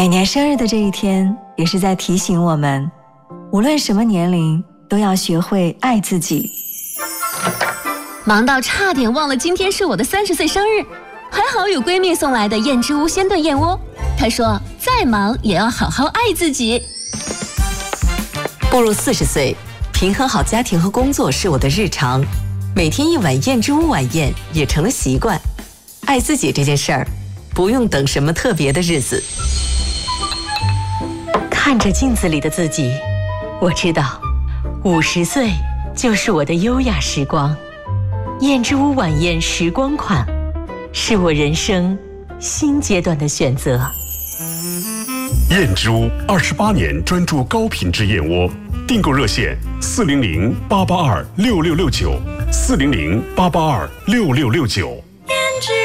每年生日的这一天，也是在提醒我们，无论什么年龄，都要学会爱自己。 忙到差点忘了今天是我的30岁生日，还好有闺蜜送来的燕之屋鲜炖燕窝。她说，再忙也要好好爱自己。 步入40岁，平衡好家庭和工作是我的日常，每天一碗燕之屋晚宴也成了习惯。爱自己这件事儿，不用等什么特别的日子。看着镜子里的自己，我知道50岁就是我的优雅时光。燕之屋晚宴时光款，是我人生新阶段的选择。 燕之屋28年专注高品质燕窝，订购热线400-882-6669，400-882-6669。